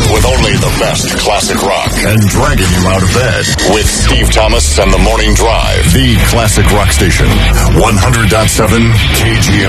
with only the best classic rock. And dragging you out of bed. With Steve Thomas and the Morning Drive. The Classic Rock Station. 100.7 KGM.